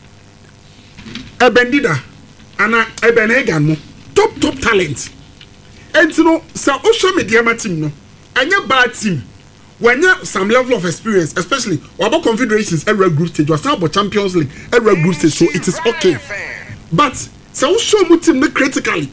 Ebendida. Ana Ebenegan mo. Top talent. And you know, so Osho Mediama team no. And your bad team. When you some level of experience, especially about confederations every group stage, or about Champions League every group stage, so it is okay. But so Osho mo team no critically.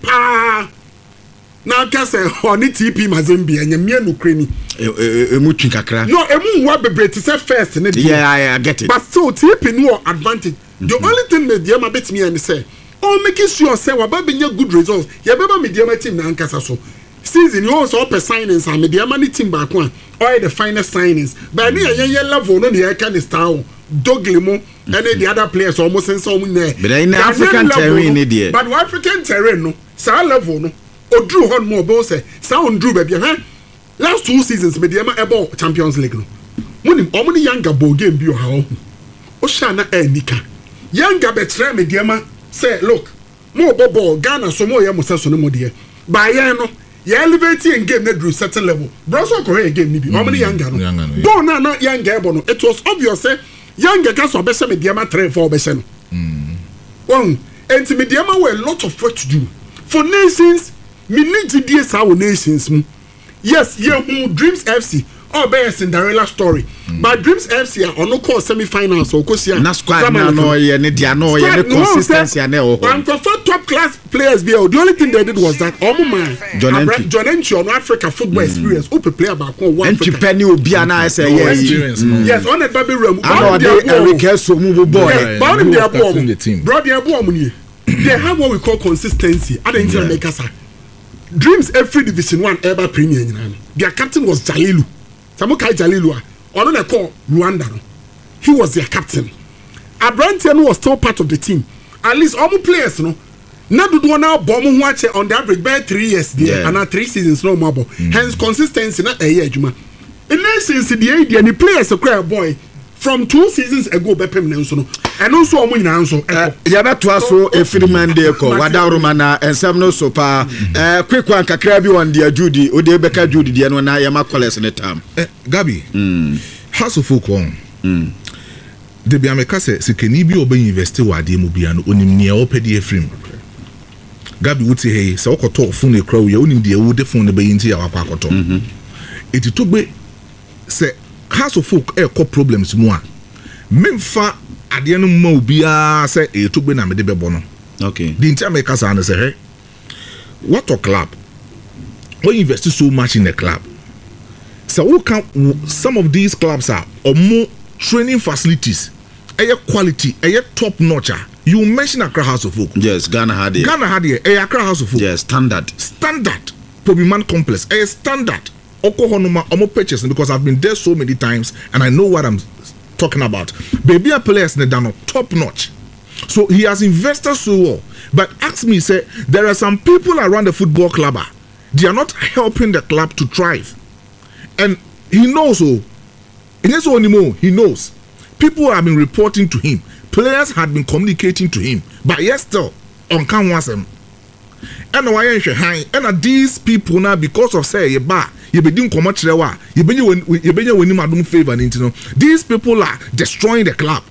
Now can say on TP Mazembe and your no crani. Muchin kakra. No, wa bebre to say first. Yeah, I get it. But so TP no advantage. The only thing that Mediama bet me and say, oh, making sure say we baby good results. Ya beba Mediama team na ankasa so. Season you also up signings and Mediama ni team back one. Or the finest signings. But ni a level no the can style. Doglimo and the other players almost in some there. But in African terrain there. But African terrain no. Sa level no. O drew on more boss say sound drew baby last 2 seasons Mediama ebo Champions League no munim omuni younger ball game bi o ha o sha na nika younger betre Mediama say look mo ball Ghana so mo ye mo so no mo de ba ye no ye elevate in game na drew certain level Bronson Korea game ni bi omuni younger no ball na younger ebo no it was obvious say younger ka so be se Mediama 3-4 be se no and Mediama were a lot of work to do for nations. Me need to do our nations. Yes, Dreams FC. Oh, be a Cinderella story. But Dreams FC are on no call semi-finals or Kosia. Na squad no ye ne dia no ye ne consistency ane o. And for top class players be the only thing they did was that man John Enchi on Africa football experience. Ope player back on one. Enchi penny obi na say experience. Yes, on the baby room. I know Eric so move boy. Brought the team. They have what we call consistency. I didn't make us. Dreams every Division 1 ever Premier. Their captain was Jalilu. Samukai Jalilu. Or they call Rwanda. He was their captain. Abrantian was still part of the team. At least all players, no. Now do now bomb watch on the average by 3 years there and 3 seasons no more. Hence consistency not a year, Juma. In since the idea and the players a cry boy. From 2 seasons ago, Bepem Nelson, and also a win answer. Yabatwaso, a Freeman Deco, Wada Romana, and some no sopa. Quick one, Kakrabi one, dear Judy, Udebeka Judy, the Anwana Yamakoles in the time. Gabi, House of Folk on. The Biamekase, Sikenibi obey invested Wadi Mubian, unim near Opedi Efrim. Gabi would say, hey, Soko talk phone a crow, you only the wood phone the bay into our pacoto. It took me, say, House of Folk core problems more. Memfa adiano mo bia say e to be na me de bebono. Okay. The entire makers and say, hey, what a club. We invest so much in the club. So who can some of these clubs are or more training facilities, a quality, a top notch. You mentioned Accra House of Folk. Yes, Ghana had it. A Accra House of Folk. Yes, standard. Pobiman complex. A standard. Okohonoma omo purchasing because I've been there so many times and I know what I'm talking about. Baby players they done top notch. So he has invested so well. But ask me, say there are some people around the football club. They are not helping the club to thrive. And he knows he knows. People have been reporting to him. Players had been communicating to him. But yes still on can was him. And why and these people now because of say you be doing commercial you be winning my favor. These people are destroying the club.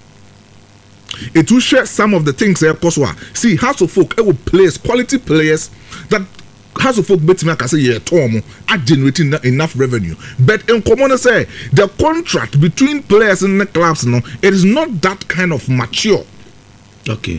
It will share some of the things see House of Folk will place quality players that House of Folk betting I can say yeah Tom are generating enough revenue. But in common say the contract between players and the clubs no, it is not that kind of mature. Okay.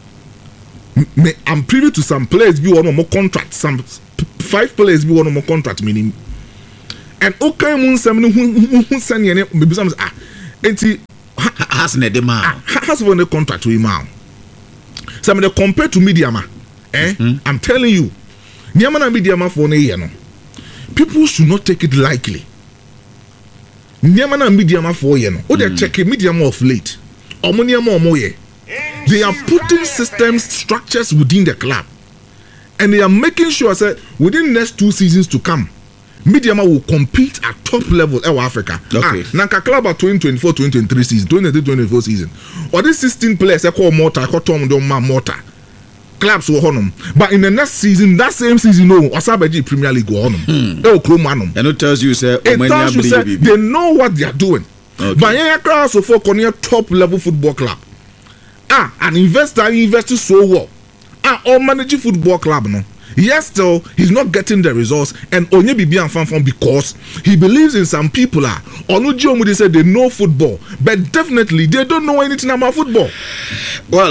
I'm privy to some players be one more contract, some 5 players be one more contract meaning. And okay mun some who send you maybe some has ne demand. Has one the contract with him. Some they compare to Mediama. I'm telling you. Niamana Mediama for no. People should not take it lightly. Niamana Mediama for no. Oh, they check Mediama of late. Omoniama omoye. They are putting systems, structures within the club. And they are making sure that within the next 2 seasons to come, Mediama will compete at top level in Africa. Okay. Nanka club at 2024-2023 season, 2023-2024 season. Or these 16 players, I call Mortar, I call Tom Doma Mortar. Clubs will honor. But in the next season, that same season, no, Osabeji Premier League will honor. And it tells you, say, they know what they are doing. Okay. But yeah, class of a top level football club. An investor invested so well. Or managing football club, no. Yes, still, he's not getting the results, and only Bibi and Fanfan because he believes in some people. Onuji they said they know football, but definitely they don't know anything about football. Well,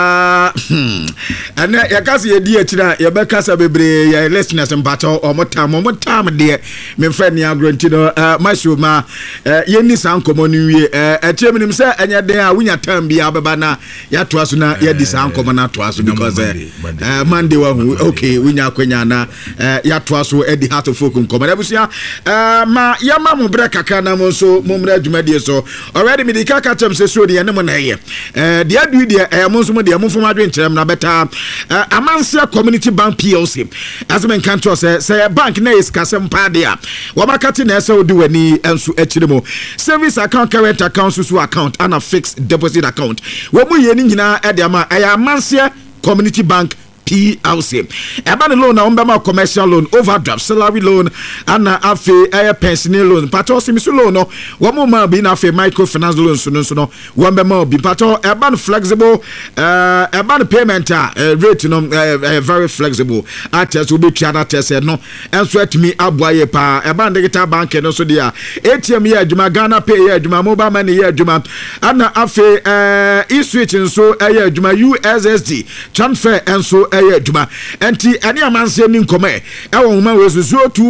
and yakasi idea china yabekasa bebre ya listeners mpato omo time there me friend ya grantino mashuma yenni san komo nwie etiemi nim say enya den a wunya time bia beba na ya to aso na ya di san komo na to aso because Monday wa okay wunya kwenya na ya to aso edi Heart of Folk komo na busia ma yama mo bre kaka na mo so mo mra adwumadie so already me di kaka tem se so de ne mo na ye dia du dia mo so mo de mo fom adwen kyerem na beta Amansia Community Bank PLC as men can to say bank na is kasem pa dia wo makati na ese odi wani enso akiremo service account, current account, so account and a fixed deposit account wo mu ye ni nyina e de ama Amansia Community Bank PLC. About the loan, Umbama commercial loan, overdraft, salary loan, and a pensioner loan. Pato Simisu loan, one more being a microfinance loan, so one more be pato, about flexible, about payment rate, very flexible. Test will be China test, no, and sweat me up by about the guitar bank and also the ATM year, Juma Ghana pay year, Juma mobile money year, Juma, and e-switch and so a year, Juma USSD, transfer and so Juma enti ani amanse ni nkome e wo ma wesu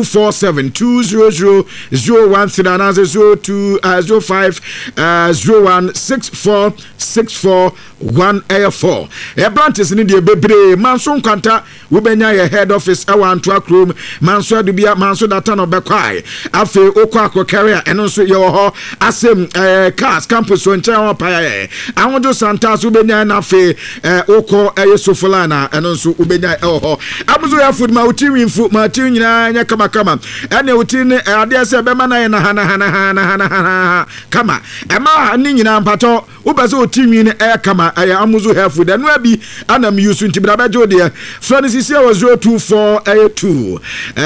024720013050164641 e branches ni de bebre manso nkwanta wo benya ye head office e wan to akrom manso adubia manso data no bekwai afi okọ akokere eno so ye ho asem cars campus so nche ho pa ye awodo santas wo benya na afi okọ sofulana eno so ubenya abuzo ya food ma uti winfu ma ti nyina nya kama ene uti ne ade se be ma na ye na hana kama ema ni nyina mpato ubezo uti win kama aya amuzo ya food eno abi anam yusu ntibra bejo de Francis ya 02482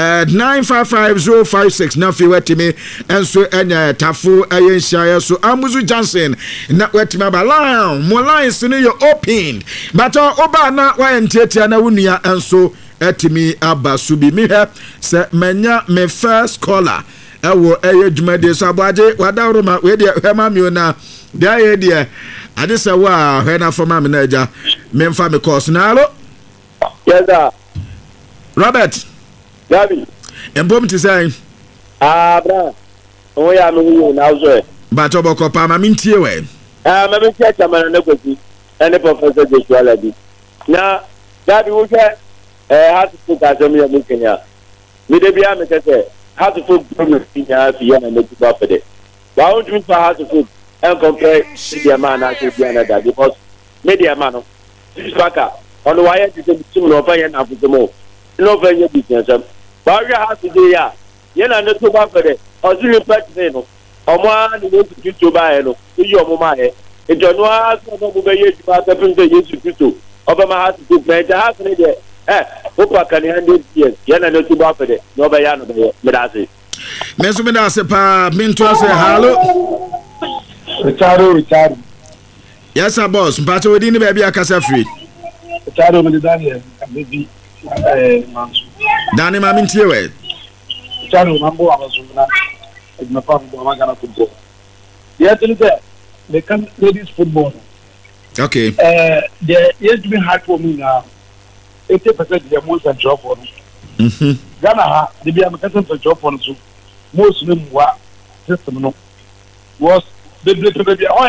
955056 na fi wetimi enso enya tafu ayenhia ya so amuzo Johnson na wetimi abala mo lines ne yo open but oba na wa entiatia na wunua enso etimi abasubi mi he se menya me first caller ewo eyedwumade so abaje wadawroma we de hema mi ona dia ye de ade se wa hena foma me na aja me mfa me course na alo yes sir Robert Gabi embom ti say bra o ya me wu na zo ba to boko pa ma mintie we me be tia chama na kwesi ene professor Joshua Labi na Gabi wo se how to put asem ya mukenya me de bia me kese how to put problem nya fi ya na me tu ba fede wa won tu fa how to put and compare media man na se bia na da because media man no baka on why you dey team no fa ya na fu mo no fa ya business am ba ya how to dey ya ye na ne tu ba fede o si le pet no omo an ni tu tu ba e no yi omo ma e ejonu a so no be ye ju ba ta pin de Yesu Kristo obama has to play the house in there opa kan 100 years yana no to ba fede no ba ya no be me da se meso me da se pa minto se hallo Richard yes sir boss mpacho we di ni ba bia kasa free Richard me Daniel baby manso Danny Mamintie. Channel number one was na pam do magana football. Yeah, tell you they can ladies football. Okay. There used to be hard for me now. 80% they most and job on. Ghana, they be a for job on so most of them were system no was the